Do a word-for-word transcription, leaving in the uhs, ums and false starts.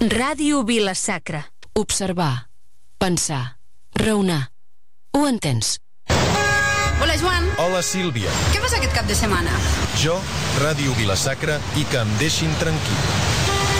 Ràdio Vila-sacra. Observar, pensar, raonar. Ho entens? Hola, Joan. Hola, Sílvia. Què fas aquest cap de setmana? Jo, Ràdio Vila-sacra i que em deixin tranquil.